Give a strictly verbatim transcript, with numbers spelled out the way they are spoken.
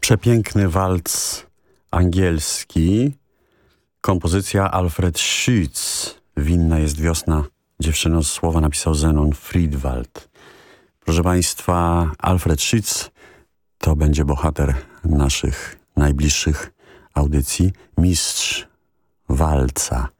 Przepiękny walc angielski. Kompozycja Alfred Schütz. Winna jest wiosna, dziewczyno, słowa napisał Zenon Friedwald. Proszę Państwa, Alfred Schütz to będzie bohater naszych najbliższych audycji. Mistrz walca.